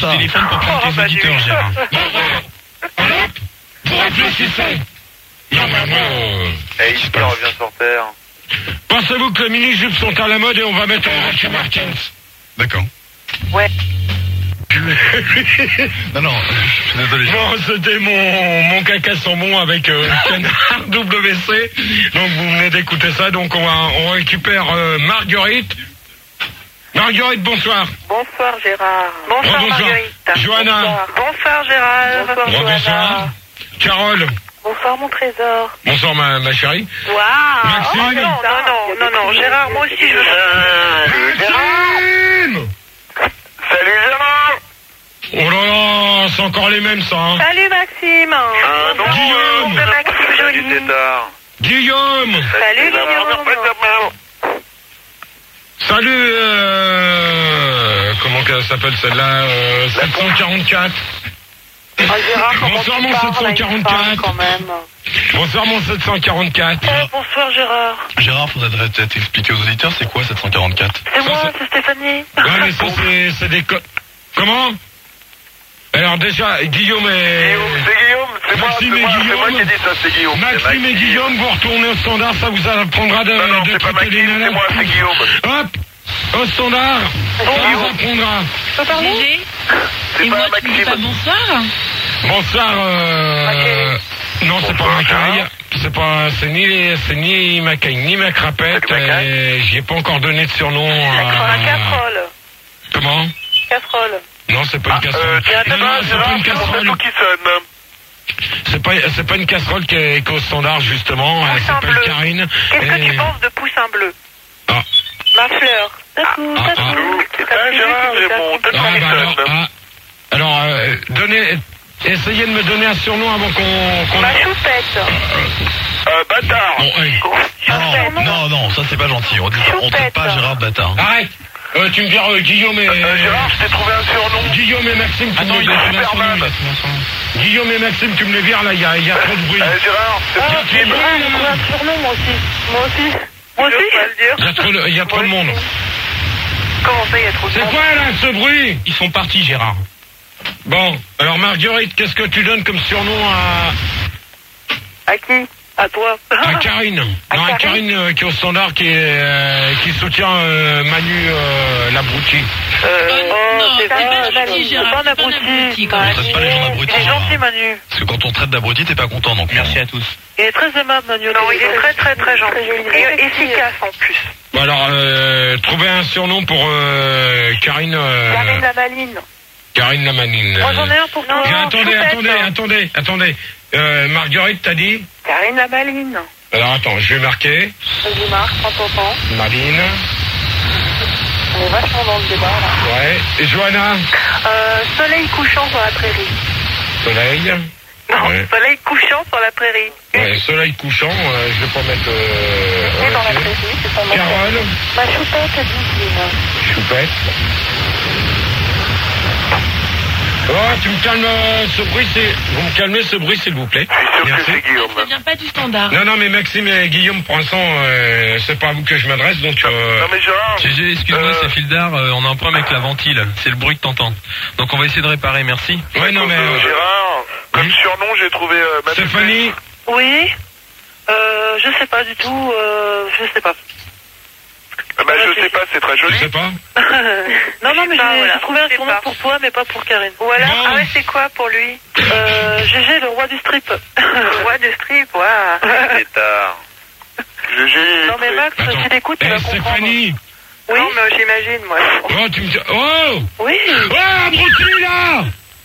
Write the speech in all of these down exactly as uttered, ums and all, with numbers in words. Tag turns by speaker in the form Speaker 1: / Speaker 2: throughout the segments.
Speaker 1: le téléphone pour prendre tes
Speaker 2: Oh, bah,
Speaker 1: auditeurs,
Speaker 2: j'ai eu
Speaker 1: Gérard.
Speaker 3: Vous réfléchissez. Normalement, euh,
Speaker 2: Et il revient sur Terre.
Speaker 3: pensez-vous que les mini-jupes sont à la mode et on va mettre un Ricky Martins?
Speaker 4: D'accord.
Speaker 2: Ouais.
Speaker 4: Non, non, je suis désolé.
Speaker 3: Non, c'était mon, mon caca sans bon avec euh, Canard W C. Donc vous venez d'écouter ça. Donc on, va, on récupère euh, Marguerite. Marguerite, bonsoir.
Speaker 2: Bonsoir Gérard. Bonsoir
Speaker 3: Bonsoir.
Speaker 2: Marguerite.
Speaker 3: Johanna.
Speaker 2: Bonsoir, bonsoir Gérard. Bonsoir
Speaker 3: Bonsoir.
Speaker 2: Johanna.
Speaker 3: Carole.
Speaker 2: Bonsoir mon trésor.
Speaker 3: Bonsoir ma, ma chérie.
Speaker 2: Waouh.
Speaker 3: Maxime.
Speaker 2: Oh, non, non, non, non, non, Gérard, moi aussi je veux.
Speaker 3: Maxime.
Speaker 2: Salut Gérard.
Speaker 3: Oh là là, c'est encore les mêmes ça. Hein.
Speaker 2: Salut Maxime.
Speaker 3: Ah, non. Guillaume.
Speaker 2: Bonjour, Maxime Joly.
Speaker 3: Guillaume.
Speaker 2: Salut Guillaume.
Speaker 3: Salut, euh, comment qu'elle s'appelle celle-là, euh, sept cent quarante-quatre.
Speaker 2: Oh, Gérard, comment
Speaker 3: Bonsoir
Speaker 2: tu
Speaker 3: mon
Speaker 2: parles
Speaker 3: sept cent quarante-quatre.
Speaker 2: avec ça, quand même.
Speaker 3: Bonsoir mon sept cent quarante-quatre.
Speaker 2: Oh, bonsoir Gérard.
Speaker 4: Gérard, faudrait peut-être expliquer aux auditeurs c'est quoi sept cent quarante-quatre.
Speaker 2: C'est
Speaker 3: Ça,
Speaker 2: moi,
Speaker 3: c'est-
Speaker 2: c'est Stéphanie.
Speaker 3: Ouais mais ça c'est, c'est des co... Comment? Alors déjà, Guillaume et...
Speaker 2: C'est Guillaume, c'est moi,
Speaker 3: Maxime
Speaker 2: c'est
Speaker 3: et
Speaker 2: moi, c'est moi
Speaker 3: Guillaume.
Speaker 2: qui ai dit ça, c'est Guillaume.
Speaker 3: Maxime et Guillaume, vous retournez au standard, ça vous apprendra de,
Speaker 2: Non, non,
Speaker 3: de
Speaker 2: c'est pas
Speaker 3: traiter les
Speaker 2: Maxime,
Speaker 3: nanas.
Speaker 2: c'est moi, c'est Guillaume.
Speaker 3: Hop, au standard, ça vous apprendra.
Speaker 2: Tu peux parler?
Speaker 5: Gégé.
Speaker 2: C'est
Speaker 5: Et
Speaker 2: pas
Speaker 5: moi, tu me dis pas
Speaker 2: Maxime.
Speaker 5: bonsoir?
Speaker 3: Bonsoir, euh...
Speaker 2: Macaille.
Speaker 3: Non, c'est pas
Speaker 2: Bonsoir,
Speaker 3: Macaille.
Speaker 2: Gérard.
Speaker 3: C'est pas, c'est ni, c'est ni Macaille, ni Macrapette.
Speaker 2: Salut, Macaille.
Speaker 3: Et j'y ai pas encore donné de surnom.
Speaker 2: La
Speaker 3: euh,
Speaker 2: casserole.
Speaker 3: Comment?
Speaker 2: Casserole.
Speaker 3: Non, c'est pas une casserole.
Speaker 2: Euh,
Speaker 3: non, non, c'est pas une casserole.
Speaker 2: qui sonne.
Speaker 3: C'est pas, c'est pas une casserole qui est qu'au standard, justement. Elle
Speaker 2: Poussin
Speaker 3: s'appelle
Speaker 2: bleu.
Speaker 3: Karine.
Speaker 2: Qu'est-ce que
Speaker 3: Et-
Speaker 2: tu penses de Poussin Bleu?
Speaker 3: Ah.
Speaker 2: Ma fleur. Tatou,
Speaker 3: Ah,
Speaker 2: tatou.
Speaker 3: ah.
Speaker 2: Ah, Gérard, j'ai mon
Speaker 3: Ah, bah alors, ah. Alors, euh, donnez, essayez de me donner un surnom avant qu'on, qu'on...
Speaker 2: Ma choupette.
Speaker 3: Euh, bâtard. Bon, allez.
Speaker 4: Non, non, non, ça c'est pas gentil. On dit pas, on traite pas Gérard de bâtard.
Speaker 3: Arrête. Euh, tu me dis euh, Guillaume et...
Speaker 2: Euh, Gérard, je t'ai trouvé un surnom.
Speaker 3: Guillaume et Maxime, tu
Speaker 4: Attends,
Speaker 3: me
Speaker 4: il
Speaker 3: les
Speaker 4: a trouvé un surnom,
Speaker 3: Superman.
Speaker 4: il a trouvé un surnom.
Speaker 3: Guillaume et Maxime, tu me les vires là, il y a, il y a trop de bruit.
Speaker 2: Euh, Gérard, c'est
Speaker 3: Il y a
Speaker 2: pas
Speaker 3: trop de bruit,
Speaker 2: j'ai trouvé
Speaker 3: là.
Speaker 2: un surnom, moi aussi. Moi aussi. Moi aussi, je vais le dire.
Speaker 3: Il y a trop de, il y a trop de monde.
Speaker 2: Comment ça, il y a trop de
Speaker 3: C'est
Speaker 2: monde?
Speaker 3: quoi là ce bruit?
Speaker 1: Ils sont partis, Gérard.
Speaker 3: Bon, alors Marguerite, qu'est-ce que tu donnes comme surnom à,
Speaker 2: À qui? À toi.
Speaker 3: à Karine?
Speaker 2: À
Speaker 3: Non, à
Speaker 2: Karine
Speaker 3: Karine euh, qui est au standard, qui, est, euh, qui soutient euh, Manu euh, l'abruti.
Speaker 2: Euh,
Speaker 5: Oh, non,
Speaker 2: c'est
Speaker 5: c'est pas
Speaker 2: vache,
Speaker 5: gentil,
Speaker 2: c'est
Speaker 5: Gérard,
Speaker 2: pas un
Speaker 5: c'est pas un
Speaker 2: abruti.
Speaker 5: abruti, quand
Speaker 4: On
Speaker 5: même.
Speaker 4: traite pas les gens d'abrutis.
Speaker 2: Il est
Speaker 4: Gérard.
Speaker 2: gentil, Manu.
Speaker 4: Parce que quand on traite d'abrutis, t'es pas content donc.
Speaker 1: Merci à tous.
Speaker 2: Il est très aimable, Manu. Non, il est très, très, très gentil. Et efficace, en plus.
Speaker 3: Bon alors, euh, trouvez un surnom pour euh, Karine... Euh,
Speaker 2: Karine la maline.
Speaker 3: Karine la manine.
Speaker 2: Moi, j'en ai un pour toi.
Speaker 3: Mais attendez,
Speaker 2: Choupette.
Speaker 3: attendez, attendez, attendez. Euh, Marguerite, t'as dit?
Speaker 2: Karine la maline.
Speaker 3: Alors attends, je vais marquer.
Speaker 2: Vas-y, Marc, prends ton temps.
Speaker 3: Marine.
Speaker 2: On est vachement dans le débat, là.
Speaker 3: Ouais. Et Johanna?
Speaker 2: Euh, soleil couchant sur la prairie.
Speaker 3: Soleil.
Speaker 2: Non,
Speaker 3: Ouais.
Speaker 2: soleil couchant sur la prairie.
Speaker 3: Ouais, soleil couchant, euh, je vais pas mettre... Euh,
Speaker 2: Et dans la
Speaker 3: ok.
Speaker 2: prairie, c'est pas mal.
Speaker 3: Carole.
Speaker 2: Ma choupette, dit
Speaker 3: Choupette. Oh, tu me calmes euh, ce bruit, c'est... Vous me calmez ce bruit, s'il vous plaît. Merci.
Speaker 5: Ça vient pas du standard.
Speaker 3: Non, non, mais Maxime et Guillaume, pour l'instant, euh, c'est pas à vous que je m'adresse, donc... Euh...
Speaker 2: Non, mais Gérard.
Speaker 6: Gégé, excuse-moi,
Speaker 2: Euh.
Speaker 6: c'est Fildar, euh, on a un problème avec la ventile. C'est le bruit que t'entends. Donc on va essayer de réparer, merci.
Speaker 3: Ouais, non, mais...
Speaker 2: Euh,
Speaker 3: euh,
Speaker 2: Gérard, comme
Speaker 3: oui.
Speaker 2: surnom, j'ai trouvé euh, Manu.
Speaker 3: Stéphanie.
Speaker 2: Oui. Euh, je sais pas du tout. Euh, je sais pas.
Speaker 7: Bah, je sais pas, c'est très
Speaker 3: Je
Speaker 7: joli.
Speaker 3: sais pas.
Speaker 2: non, non, mais
Speaker 7: pas,
Speaker 2: j'ai
Speaker 7: voilà.
Speaker 2: j'ai trouvé un
Speaker 7: Je sais
Speaker 2: surnom
Speaker 7: pas.
Speaker 2: pour toi, mais pas pour Karine.
Speaker 7: Voilà.
Speaker 3: Bon.
Speaker 7: Ah ouais, c'est quoi pour lui?
Speaker 2: Euh, Gégé, le roi du strip.
Speaker 7: Le roi de strip, waouh. C'est tard.
Speaker 2: Gégé. Non, mais Max,
Speaker 3: Attends.
Speaker 2: si t'écoutes, tu
Speaker 3: Eh,
Speaker 2: vas comprendre.
Speaker 3: Stéphanie.
Speaker 2: Oui.
Speaker 7: Non, mais j'imagine, moi.
Speaker 3: Oh, tu me dis... Oh.
Speaker 2: Oui.
Speaker 3: Oh, abruti, là.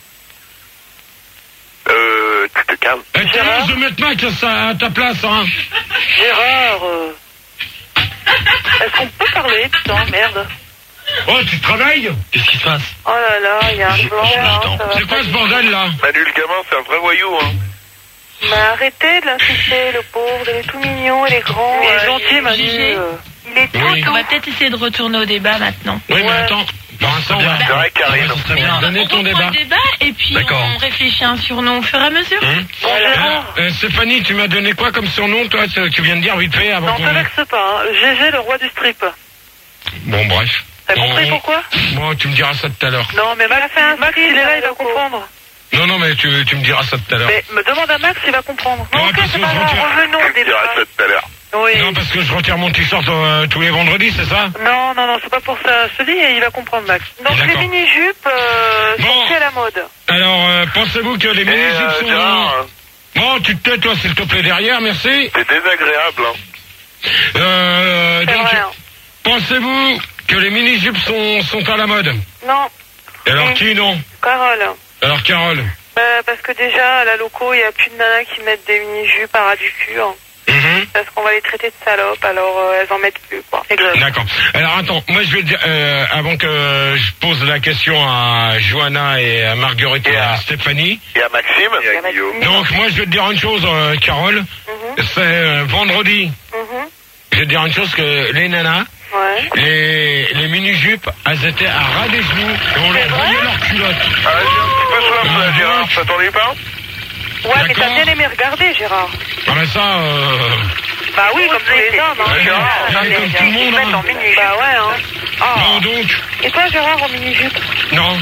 Speaker 7: Euh, tu te calmes.
Speaker 3: Eh, tiens,
Speaker 2: Gérard.
Speaker 3: je vais mettre Max à, sa- à ta place, hein.
Speaker 2: Gérard, euh... est-ce qu'on peut parler, putain, merde.
Speaker 3: Oh, tu travailles?
Speaker 4: Qu'est-ce qui se passe?
Speaker 2: Oh là là, il y a un
Speaker 4: J'ai-
Speaker 2: blanc,
Speaker 4: j'ai
Speaker 2: là,
Speaker 4: le temps.
Speaker 2: ça va
Speaker 3: C'est quoi
Speaker 2: pas
Speaker 3: ce
Speaker 2: du
Speaker 3: bordel, là?
Speaker 7: Manu le gamin, c'est un vrai voyou, hein.
Speaker 2: tout. Mais arrêtez de l'insulter, le pauvre, il est tout mignon, il est grand, il est
Speaker 5: Ouais,
Speaker 2: gentil, Manu.
Speaker 5: Gégé.
Speaker 2: euh.
Speaker 7: Il est tout
Speaker 3: Oui.
Speaker 5: On va peut-être essayer de retourner au débat maintenant.
Speaker 3: Oui, mais
Speaker 2: Ouais.
Speaker 3: attends. Pour l'instant, on va...
Speaker 7: C'est vrai, Karine.
Speaker 4: Ouais, c'est très bien.
Speaker 3: Donnez
Speaker 5: on
Speaker 3: ton
Speaker 5: reprend
Speaker 3: débat.
Speaker 5: le débat et puis
Speaker 4: D'accord.
Speaker 5: on réfléchit à un surnom au fur et à mesure.
Speaker 3: Hein?
Speaker 2: Bon, Gérard.
Speaker 3: Euh, euh, Stéphanie, tu m'as donné quoi comme surnom, toi? Tu tu viens de dire vite fait avant
Speaker 2: Non,
Speaker 3: qu'on...
Speaker 2: te vexe pas, hein. Gégé, le roi du strip.
Speaker 3: Bon, bref.
Speaker 2: T'as compris
Speaker 3: Oh.
Speaker 2: pourquoi?
Speaker 3: Bon, tu me diras ça tout à l'heure.
Speaker 2: Non, mais Max, Max, il est là, il va comprendre.
Speaker 3: Non, non, mais tu, tu me diras ça tout à l'heure.
Speaker 2: Mais me demande à Max, il va comprendre.
Speaker 3: Non,
Speaker 2: ok,
Speaker 3: parce
Speaker 2: c'est
Speaker 3: que
Speaker 2: pas
Speaker 3: je
Speaker 2: grave,
Speaker 3: retire-
Speaker 2: revenons au
Speaker 7: Tu me diras
Speaker 2: débat.
Speaker 7: ça tout à l'heure.
Speaker 2: Oui.
Speaker 3: Non, parce que je retire mon t-shirt euh, tous les vendredis, c'est ça?
Speaker 2: Non, non, non, c'est pas pour ça. Je te dis, il va comprendre, Max. Donc, les
Speaker 3: D'accord.
Speaker 2: mini-jupes euh,
Speaker 3: Bon.
Speaker 2: sont plus à la mode.
Speaker 3: Alors, euh, pensez-vous que les
Speaker 7: Et
Speaker 3: mini-jupes
Speaker 7: euh,
Speaker 3: sont...
Speaker 7: Gérard,
Speaker 3: Bon, tu te tais, toi, s'il te plaît, derrière, merci.
Speaker 7: c'est désagréable, hein.
Speaker 3: Euh,
Speaker 2: C'est
Speaker 3: donc,
Speaker 2: vrai, hein.
Speaker 3: pensez-vous que les mini-jupes sont, sont à la mode?
Speaker 2: Non,
Speaker 3: Et alors,
Speaker 2: Oui.
Speaker 3: qui, non?
Speaker 2: Carole.
Speaker 3: Alors, Carole?
Speaker 2: Euh, parce que déjà, à la loco, il n'y a plus de nanas qui mettent des mini-jupes à ras du cul. Hein,
Speaker 3: Mhm.
Speaker 2: parce qu'on va les traiter de salopes, alors euh, elles en mettent plus, quoi. Exact.
Speaker 3: D'accord. Alors attends, moi je vais dire, euh, avant que je pose la question à Johanna et à Marguerite et,
Speaker 7: Et
Speaker 3: à
Speaker 7: à-
Speaker 3: Stéphanie.
Speaker 7: Et à Maxime. Et
Speaker 2: à Guillaume.
Speaker 3: Donc moi je vais te dire une chose, euh, Carole.
Speaker 2: Mhm,
Speaker 3: C'est euh, vendredi.
Speaker 2: mhm.
Speaker 3: Je vais te dire une chose que les nanas,
Speaker 2: Ouais.
Speaker 3: les, les mini-jupes, elles étaient à ras des genoux et on leur
Speaker 2: C'est vrai
Speaker 3: voyait leurs culottes.
Speaker 7: Ah, j'ai un petit peu soif, là,
Speaker 3: Ah,
Speaker 7: Gérard.
Speaker 3: donc.
Speaker 7: Ça t'en est pas?
Speaker 2: Ouais, mais
Speaker 3: D'accord.
Speaker 2: t'as bien aimé regarder, Gérard.
Speaker 3: Ah mais ça, euh,
Speaker 2: Bah oui, comme tous les hommes, hein.
Speaker 3: Ouais,
Speaker 2: Gérard.
Speaker 3: ouais,
Speaker 2: Non, mais
Speaker 3: comme tout le monde,
Speaker 2: ils se mettent
Speaker 3: hein.
Speaker 2: en mini-jupe. Bah ouais, hein. Ah.
Speaker 3: non donc,
Speaker 2: Et toi, Gérard, en mini-jupe?
Speaker 3: non.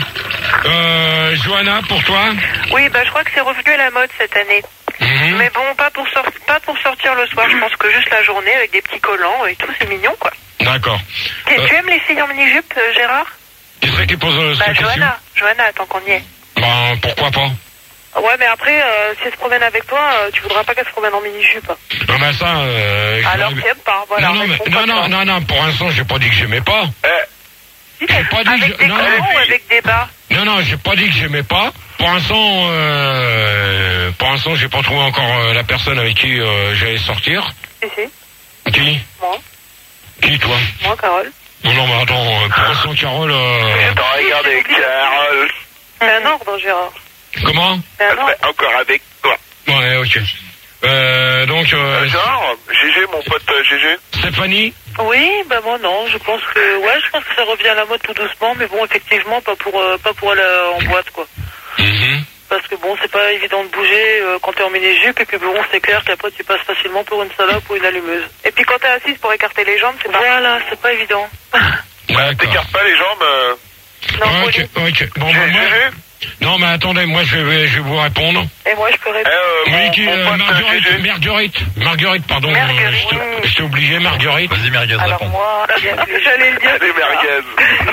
Speaker 3: Euh, Johanna, pour toi?
Speaker 2: Oui, bah je crois que c'est revenu à la mode cette année.
Speaker 3: Mhm.
Speaker 2: Mais bon, pas pour, sor- pas pour sortir le soir, je pense que juste la journée avec des petits collants et tout, c'est mignon, quoi.
Speaker 3: D'accord.
Speaker 2: Tu,
Speaker 3: Euh.
Speaker 2: tu aimes les filles en mini-jupe, euh, Gérard?
Speaker 3: Qui c'est qui pose euh,
Speaker 2: Bah
Speaker 3: cette question?
Speaker 2: Johanna, Johanna, tant qu'on y est.
Speaker 3: Ben, pourquoi pas?
Speaker 2: Ouais, mais après, euh, si elle se promène avec toi, euh, tu voudras pas qu'elle se promène en mini-jupe.
Speaker 3: Non, ben ça, euh, je
Speaker 2: Alors
Speaker 3: l'aurais-
Speaker 2: t'aimes pas, voilà.
Speaker 3: non, non, mais,
Speaker 2: réponds
Speaker 3: non,
Speaker 2: pas
Speaker 3: non,
Speaker 2: toi.
Speaker 3: non, non, pour l'instant, j'ai pas dit que j'aimais pas.
Speaker 7: Eh,
Speaker 2: Si,
Speaker 3: j'ai pas dit
Speaker 2: avec
Speaker 3: que-
Speaker 2: des
Speaker 3: non,
Speaker 2: collants
Speaker 7: non,
Speaker 2: ou avec des bas?
Speaker 3: Non, non, j'ai pas dit que j'aimais pas. Pour l'instant, euh, pour l'instant, j'ai pas trouvé encore euh, la personne avec qui euh, j'allais sortir.
Speaker 2: Si, si.
Speaker 3: Qui?
Speaker 2: Moi.
Speaker 3: Qui, toi?
Speaker 2: Moi, Carole.
Speaker 3: Non, non, mais attends, euh, pour l'instant, Carole, euh,
Speaker 7: attends, regardez, Carole.
Speaker 2: C'est un ordre, Gérard.
Speaker 3: comment?
Speaker 2: C'est
Speaker 7: Elle
Speaker 2: un ordre.
Speaker 7: serait encore avec toi.
Speaker 3: Ouais, ok. Euh, donc, euh,
Speaker 7: Euh, Gérard, G G, mon pote euh, G G.
Speaker 3: Stéphanie?
Speaker 2: Oui, bah moi non, je pense que ouais, je pense que ça revient à la mode tout doucement, mais bon, effectivement, pas pour euh, pas pour aller en boîte, quoi.
Speaker 3: Mhm.
Speaker 2: Parce que bon, c'est pas évident de bouger euh, quand t'es en mini-jupe, et puis bon, c'est clair qu'après tu passes facilement pour une salope ou une allumeuse. Et puis quand t'es assise pour écarter les jambes, c'est pas... Voilà, c'est pas évident.
Speaker 3: D'accord.
Speaker 7: T'écartes pas les jambes. Euh...
Speaker 2: Non,
Speaker 3: Ok,
Speaker 2: Pauline.
Speaker 3: ok. Bon,
Speaker 7: G
Speaker 3: bah, moi,
Speaker 7: G.
Speaker 3: non, mais attendez, moi, je vais, je vais vous répondre.
Speaker 2: Et moi, je peux
Speaker 7: Eh,
Speaker 2: répondre.
Speaker 7: euh,
Speaker 3: Oui,
Speaker 7: mon,
Speaker 3: qui,
Speaker 7: mon
Speaker 3: euh,
Speaker 7: pote euh, G
Speaker 3: Marguerite,
Speaker 7: G.
Speaker 3: Marguerite, Marguerite, pardon,
Speaker 2: Marguerite.
Speaker 3: euh, je t'ai- je t'ai oublié, Marguerite.
Speaker 4: Vas-y, merguez,
Speaker 2: Alors
Speaker 4: réponds.
Speaker 2: moi, j'allais le dire.
Speaker 7: Allez, merguez.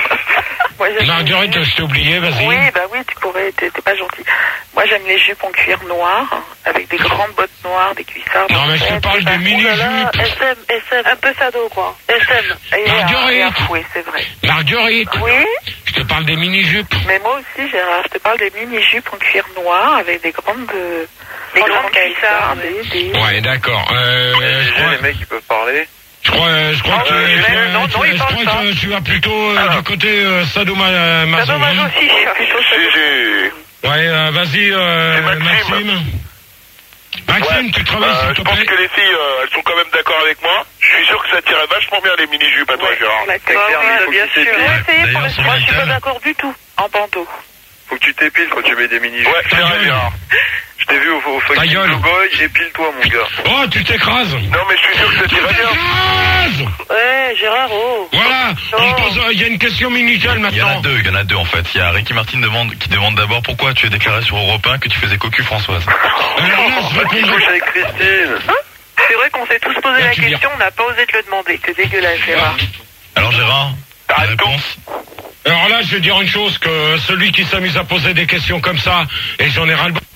Speaker 2: Moi, j'aime
Speaker 3: Marguerite,
Speaker 2: les
Speaker 3: je t'ai oublié, vas-y.
Speaker 2: Oui, bah oui, tu pourrais, t'es t'es pas gentil. Moi, j'aime les jupes en cuir noir, avec des grandes bottes noires, des cuissards.
Speaker 3: Non, mais je te
Speaker 2: des
Speaker 3: parle
Speaker 2: baskets,
Speaker 3: des mini-jupes.
Speaker 2: oh là là, S M, S M, un peu sado, quoi. S M. Et
Speaker 3: Marguerite.
Speaker 2: à- et à fouet, c'est vrai.
Speaker 3: Marguerite,
Speaker 2: Oui,
Speaker 3: je te parle des mini-jupes.
Speaker 2: mais moi aussi, Gérard, je te parle des mini-jupes en cuir noir, avec des grandes, euh, des grandes cuissards, des, des...
Speaker 3: Ouais, d'accord. Euh, je crois,
Speaker 7: les mecs, ils peuvent parler.
Speaker 3: je crois, je crois
Speaker 2: Ah
Speaker 3: que,
Speaker 2: oui,
Speaker 3: tu,
Speaker 2: mais
Speaker 3: tu-
Speaker 2: non,
Speaker 3: tu-
Speaker 2: non, il
Speaker 3: je
Speaker 2: parle
Speaker 3: crois
Speaker 2: pas.
Speaker 3: que tu vas plutôt euh,
Speaker 7: Ah.
Speaker 3: du côté euh,
Speaker 2: Ça
Speaker 3: sadomaso.
Speaker 2: dommage aussi, plutôt
Speaker 7: G
Speaker 2: sado.
Speaker 7: G.
Speaker 3: Ouais, euh, vas-y, euh,
Speaker 7: C'est Maxime.
Speaker 3: Maxime. Maxime,
Speaker 7: Ouais.
Speaker 3: tu travailles,
Speaker 7: Euh,
Speaker 3: s'il
Speaker 7: je
Speaker 3: te
Speaker 7: pense
Speaker 3: plaît.
Speaker 7: que les filles, euh, elles sont quand même d'accord avec moi. Je suis sûr que ça tirait vachement bien les mini-jupes à toi, Gérard.
Speaker 2: Bah oui, bien sûr. J'ai essayé pour
Speaker 4: D'ailleurs,
Speaker 2: les
Speaker 4: sur
Speaker 2: moi, je suis pas
Speaker 4: Vinted.
Speaker 2: d'accord du tout. En bandeau.
Speaker 1: Faut que tu t'épiles quand tu mets des mini-jupes.
Speaker 7: Ouais, c'est
Speaker 3: Ta
Speaker 7: vrai,
Speaker 3: gueule.
Speaker 7: Gérard.
Speaker 1: Je t'ai vu au, au
Speaker 3: Ta
Speaker 1: fucking
Speaker 3: gueule.
Speaker 1: Blue Boy, épile-toi mon gars.
Speaker 3: Oh, tu t'écrases.
Speaker 7: Non, mais je suis sûr que ça
Speaker 3: Tu
Speaker 7: tirait bien.
Speaker 3: t'écrases.
Speaker 2: Ouais, Gérard, oh.
Speaker 3: Voilà,
Speaker 2: Oh.
Speaker 3: on pose, euh, il y a une question minutale
Speaker 4: Il y en a
Speaker 3: maintenant.
Speaker 4: deux, il y en a deux en fait. Il y a Ricky Martin demande, qui demande d'abord pourquoi tu as déclaré sur Europe un que tu faisais cocu Françoise.
Speaker 3: Alors là, je
Speaker 1: Qui
Speaker 3: répondrai.
Speaker 1: couche avec Christine.
Speaker 2: C'est vrai qu'on s'est tous posé
Speaker 3: Là,
Speaker 2: la
Speaker 3: tu dis-
Speaker 2: question, on n'a pas osé te le demander. C'est dégueulasse, Gérard.
Speaker 4: Alors Gérard, ta
Speaker 7: Arrête
Speaker 4: réponse?
Speaker 3: Alors là, je vais dire une chose, que celui qui s'amuse à poser des questions comme ça, et j'en ai ras le bol.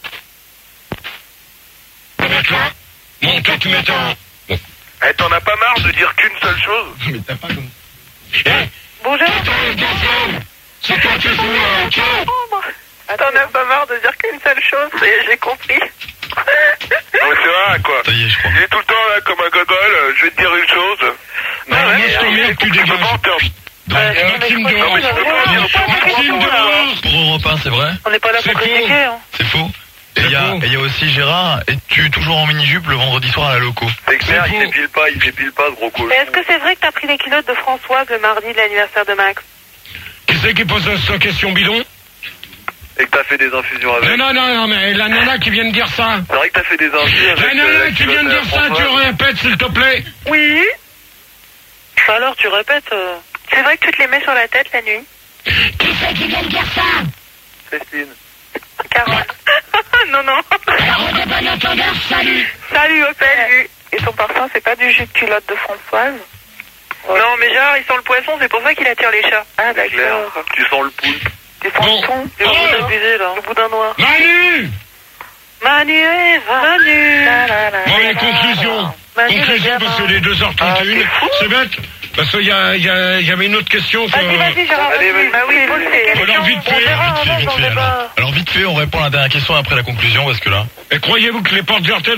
Speaker 3: Mon quatre metteurs.
Speaker 7: Eh, t'en as pas marre de dire qu'une seule chose?
Speaker 3: Mais t'as pas comme... Eh,
Speaker 2: Bon, Gérard.
Speaker 3: c'est toi qui joues au hockey.
Speaker 2: T'en as pas marre de dire qu'une seule chose, et j'ai compris.
Speaker 7: Non, mais c'est vrai, quoi.
Speaker 4: Ça y est, je crois.
Speaker 7: Il est tout le temps là comme un gogol, euh, je vais te dire une chose.
Speaker 3: Non,
Speaker 2: ouais,
Speaker 3: moi,
Speaker 2: mais
Speaker 3: je t'emmerde, tu dégages.
Speaker 7: Comment t'es en-
Speaker 3: Donc,
Speaker 2: Euh,
Speaker 3: Maxime
Speaker 2: mais je
Speaker 3: dehors.
Speaker 2: crois que vous avez-
Speaker 7: Maxime
Speaker 3: Maxime dehors.
Speaker 4: Pour Europe un, c'est vrai?
Speaker 2: On n'est pas là
Speaker 3: C'est
Speaker 2: pour
Speaker 3: faux.
Speaker 2: critiquer, hein.
Speaker 4: C'est faux. Et
Speaker 3: C'est
Speaker 4: il y, a-
Speaker 3: faux.
Speaker 4: et il y a aussi Gérard, es-tu toujours en mini-jupe le vendredi soir à la loco?
Speaker 1: C'est clair,
Speaker 3: C'est
Speaker 1: il
Speaker 3: faux.
Speaker 1: t'épile pas, il t'épile pas, ce gros cochon.
Speaker 2: Mais est-ce que c'est vrai que t'as pris les culottes de Françoise le mardi de l'anniversaire de Max?
Speaker 3: Qui c'est qui pose cette question bidon?
Speaker 1: Et que t'as fait des infusions
Speaker 3: Non,
Speaker 1: avec.
Speaker 3: non, non, non, mais la nana qui vient de dire ça.
Speaker 1: C'est vrai que t'as fait des infusions avec.
Speaker 3: La
Speaker 1: euh,
Speaker 3: nana
Speaker 1: la
Speaker 3: qui vient de
Speaker 1: culotte
Speaker 3: dire ça, tu
Speaker 1: Françoise.
Speaker 3: répètes, s'il te plaît.
Speaker 2: Oui. Alors, tu répètes, euh, C'est vrai que tu te les mets sur la tête la nuit?
Speaker 8: Qui c'est qui vient de dire ça?
Speaker 1: Christine.
Speaker 2: Carole. Non, non.
Speaker 8: Alors, on est bon entendeur, salut.
Speaker 2: Salut, Opel.
Speaker 9: Et ton parfum, c'est pas du jus de culotte de Françoise?
Speaker 2: Non, mais genre, il sent le poisson, c'est pour ça qu'il attire les chats.
Speaker 9: Ah,
Speaker 1: C'est clair.
Speaker 9: d'accord.
Speaker 1: Tu sens le poulpe.
Speaker 9: Tu sens
Speaker 3: Bon.
Speaker 9: le thon?
Speaker 2: Le
Speaker 3: Oh.
Speaker 2: boudin abusé, là. Le boudin noir.
Speaker 3: Manu!
Speaker 2: Manu, Eva. Manu.
Speaker 9: La, la, la,
Speaker 3: Bon,
Speaker 9: la,
Speaker 3: les
Speaker 9: la,
Speaker 3: conclusions.
Speaker 2: Manu,
Speaker 3: Conclusion,
Speaker 2: le
Speaker 3: parce que
Speaker 2: gamin.
Speaker 3: les deux heures trente et une,
Speaker 9: Ah,
Speaker 3: c'est bête. Parce qu'il y, a, il y, a, il y avait une autre question que...
Speaker 2: Vas-y, vas-y, Gérard.
Speaker 1: Allez, vas-y.
Speaker 2: Bah oui, pose tes questions.
Speaker 3: Alors, vite fait,
Speaker 2: On verra
Speaker 4: vite fait,
Speaker 2: avant
Speaker 4: vite
Speaker 2: dans le
Speaker 4: fait,
Speaker 2: débat.
Speaker 4: Alors vite fait, on répond à la dernière question après la conclusion parce que là.
Speaker 3: Et croyez-vous que les portes jartelles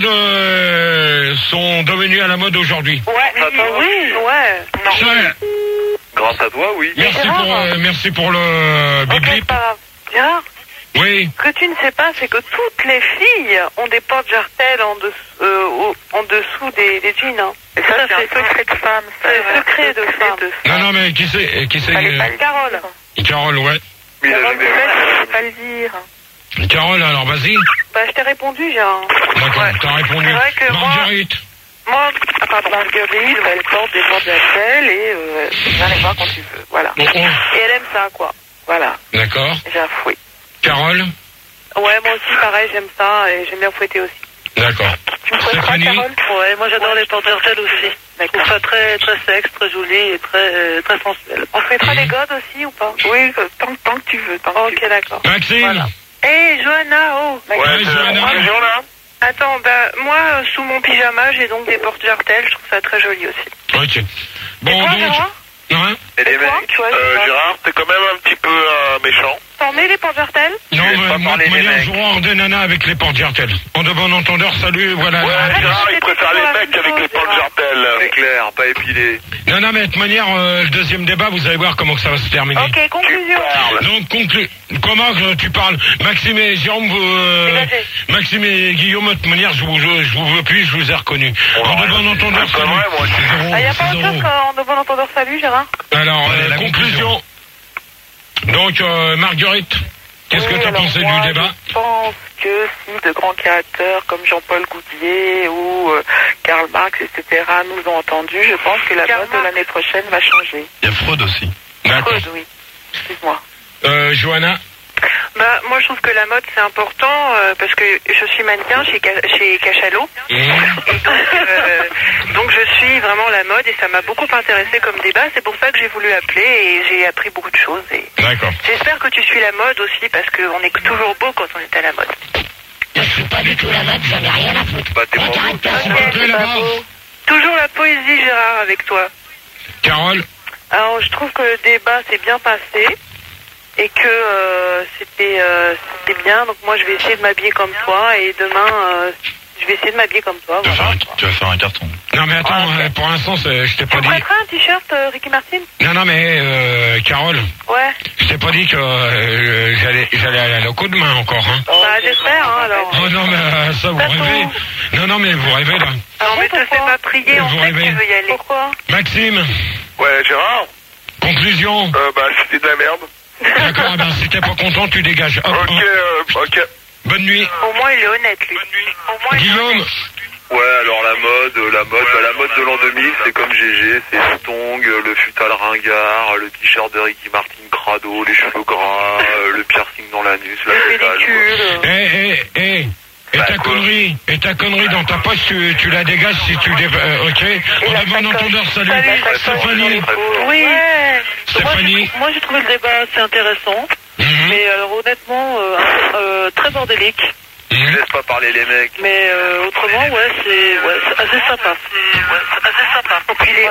Speaker 3: euh, sont devenues à la mode aujourd'hui?
Speaker 2: Ouais, oui, oui, ouais. Non.
Speaker 3: Ça,
Speaker 1: Grâce à toi, oui.
Speaker 3: merci,
Speaker 2: Gérard.
Speaker 3: pour, euh, merci pour le
Speaker 2: Ok,
Speaker 3: bip-bip.
Speaker 2: pas grave. Gérard,
Speaker 3: Oui.
Speaker 2: ce que tu ne sais pas, c'est que toutes les filles ont des portes jartelles en, dessous, euh, au- en dessous des, des jeans. Hein.
Speaker 9: Et ça, c'est un secret de femme. ça.
Speaker 2: C'est un secret de femme.
Speaker 3: Non, non, mais qui c'est qui c'est
Speaker 9: Fallait pas
Speaker 3: euh,
Speaker 9: le
Speaker 2: Carole.
Speaker 3: Carole, ouais.
Speaker 1: Mais il a
Speaker 9: Carole,
Speaker 1: jamais
Speaker 9: c'est
Speaker 1: vu.
Speaker 9: belle, fallait pas le dire.
Speaker 3: Carole, alors vas-y.
Speaker 2: Bah, je t'ai répondu, Gérard.
Speaker 3: D'accord,
Speaker 2: Ouais.
Speaker 3: t'as répondu.
Speaker 2: C'est vrai que moi-
Speaker 3: Marguerite.
Speaker 2: Moi,
Speaker 9: Ah, pardon, Marguerite, elle porte des portes jartelles et euh, viens les voir quand tu veux. Voilà.
Speaker 3: Bon, oh,
Speaker 2: et elle aime ça, quoi.
Speaker 9: Voilà.
Speaker 3: d'accord.
Speaker 9: J'ai un fouet.
Speaker 3: Carole.
Speaker 2: Ouais, moi aussi, pareil, j'aime ça et j'aime bien fouetter aussi.
Speaker 3: D'accord.
Speaker 9: Tu me fouetteras,
Speaker 3: Stéphanie.
Speaker 9: Carole?
Speaker 2: Ouais, moi j'adore les portes jartelles aussi. Je trouve ça très, très sexe, très joli et très, très sensuel. On fouettera les godes aussi ou pas?
Speaker 9: Oui, euh, tant, tant que tu veux. Tant que tu
Speaker 2: Ok,
Speaker 9: veux.
Speaker 2: d'accord.
Speaker 3: Maxime.
Speaker 9: Voilà.
Speaker 2: Hé, Johanna, oh.
Speaker 1: Ouais,
Speaker 3: Ouais,
Speaker 1: c'est
Speaker 3: Johanna.
Speaker 1: la conclusion, là.
Speaker 2: Attends, bah, moi, euh, sous mon pyjama, j'ai donc des portes jartelles, je trouve ça très joli aussi.
Speaker 3: Ok.
Speaker 2: Et
Speaker 3: Bon,
Speaker 2: toi,
Speaker 3: donc.
Speaker 2: Gérard?
Speaker 3: Hein
Speaker 1: Et les
Speaker 2: toi,
Speaker 1: mecs.
Speaker 2: tu vois,
Speaker 7: Euh,
Speaker 2: Gérard
Speaker 7: Gérard, t'es quand même un petit peu euh, méchant.
Speaker 2: T'en mets les portes jartelles?
Speaker 3: Non,
Speaker 1: laisse
Speaker 3: mais
Speaker 1: pas
Speaker 3: moi,
Speaker 1: parler
Speaker 3: de
Speaker 1: les
Speaker 3: manière,
Speaker 1: mecs.
Speaker 3: je rends des nanas avec les portes jartelles. En de bon entendeur, salut, voilà.
Speaker 7: Ouais, Gérard, il préfère les mecs avec les portes
Speaker 1: C'est
Speaker 7: jartelles.
Speaker 1: clair, pas épilé.
Speaker 3: Non, non, mais de toute manière, euh, le deuxième débat, vous allez voir comment que ça va se terminer.
Speaker 2: Ok, conclusion.
Speaker 3: Donc, conclu... comment euh, tu parles? Maxime et Jérôme, vous, euh,
Speaker 2: Dégagez.
Speaker 3: Maxime et Guillaume, de toute manière, je vous, je, je vous veux plus, je vous ai reconnu. En de bon entendeur,
Speaker 7: C'est pas vrai, moi,
Speaker 3: c'est zéro,
Speaker 2: Ah, y a
Speaker 3: c'est
Speaker 2: pas autre
Speaker 3: zéro.
Speaker 2: chose qu'en de bon entendeur salut, Gérard?
Speaker 3: Alors,
Speaker 4: Allez,
Speaker 3: euh,
Speaker 4: la
Speaker 3: conclusion. Donc, euh, Marguerite, qu'est-ce que
Speaker 9: Oui,
Speaker 3: tu as
Speaker 9: alors
Speaker 3: pensé
Speaker 9: moi,
Speaker 3: du débat?
Speaker 9: Je pense que si de grands créateurs comme Jean-Paul Goudier ou euh, Karl Marx, et cetera, nous ont entendus, je pense que la
Speaker 2: Karl
Speaker 9: mode de
Speaker 2: Marx.
Speaker 9: l'année prochaine va changer.
Speaker 4: Il y a Freud aussi.
Speaker 3: D'accord.
Speaker 9: Freud, oui. Excuse-moi.
Speaker 3: Euh, Johanna?
Speaker 2: Bah, moi, je trouve que la mode, c'est important, euh, parce que je suis mannequin chez, Ca- chez Cachalot.
Speaker 3: Mmh.
Speaker 2: Et donc, euh, donc je suis vraiment la mode et ça m'a beaucoup intéressé comme débat. C'est pour ça que j'ai voulu appeler et j'ai appris beaucoup de choses. Et
Speaker 3: D'accord.
Speaker 2: j'espère que tu suis la mode aussi parce qu'on est toujours beau quand on est à la mode.
Speaker 8: Je suis pas du tout la mode, j'en ai rien à foutre.
Speaker 1: Bah, t'es pas
Speaker 8: Regarde,
Speaker 1: beau.
Speaker 8: personne.
Speaker 2: Ok,
Speaker 3: Ok, là-bas.
Speaker 2: toujours la poésie, Gérard, avec toi.
Speaker 3: Carole?
Speaker 2: Alors, je trouve que le débat s'est bien passé et que euh, c'était euh, c'était bien. Donc moi, je vais essayer de m'habiller comme toi et demain, euh, je vais essayer de m'habiller comme toi.
Speaker 4: Tu vas, faire
Speaker 2: Voilà.
Speaker 4: un, tu vas faire un carton.
Speaker 3: Non, mais attends,
Speaker 2: Ouais, ok.
Speaker 3: euh, pour l'instant, c'est- je t'ai
Speaker 2: Tu
Speaker 3: pas
Speaker 2: me
Speaker 3: dit.
Speaker 2: prêteras un t-shirt, euh, Ricky Martin?
Speaker 3: Non, non, mais euh, Carole,
Speaker 2: Ouais.
Speaker 3: je t'ai pas dit que euh, j'allais j'allais aller à la coup de main encore, hein.
Speaker 2: Bah, j'espère, hein, alors.
Speaker 3: Oh non, mais euh, ça, vous
Speaker 2: Pas
Speaker 3: rêvez.
Speaker 2: tout.
Speaker 3: Non, non, mais vous rêvez, là.
Speaker 2: Non, mais te fais pas prier, on
Speaker 3: Vous
Speaker 2: sait que
Speaker 3: rêvez.
Speaker 2: tu veux y aller. Pourquoi?
Speaker 3: Maxime,
Speaker 7: Ouais, Gérard,
Speaker 3: conclusion.
Speaker 7: euh, bah, c'était de la merde.
Speaker 3: D'accord, eh ben, si t'es pas content, tu dégages. Hop,
Speaker 7: Ok,
Speaker 3: hop.
Speaker 7: euh, ok.
Speaker 3: Bonne nuit.
Speaker 2: Au moins, il est honnête, lui. Au moins, il est
Speaker 3: Guillaume,
Speaker 2: honnête.
Speaker 1: Ouais, alors la mode, euh, la mode, bah, la mode de l'an deux mille, c'est comme G G, c'est le tong, euh, le futal ringard, le t-shirt de Ricky Martin crado, les cheveux gras, euh, le piercing dans l'anus, la
Speaker 2: Le
Speaker 1: pédale, quoi.
Speaker 2: ridicule.
Speaker 3: eh, eh, eh. Et
Speaker 1: Bah,
Speaker 3: ta
Speaker 1: quoi.
Speaker 3: connerie, et ta connerie dans ta poche, tu, tu la dégages si tu dé... euh, ok. On
Speaker 9: la
Speaker 3: a bon
Speaker 9: sacoche.
Speaker 3: entendeur, salut.
Speaker 2: Salut,
Speaker 1: la
Speaker 3: Stéphanie.
Speaker 1: sacoche.
Speaker 2: Oui.
Speaker 3: Stéphanie.
Speaker 2: Moi, j'ai trouvé le débat assez intéressant.
Speaker 3: Mhm.
Speaker 2: Mais alors, honnêtement, euh, euh, très bordélique.
Speaker 3: Mhm.
Speaker 1: Laisse pas parler les mecs.
Speaker 2: Mais euh, autrement, ouais, c'est ouais, c'est assez sympa. C'est ouais, c'est assez sympa. Et puis les,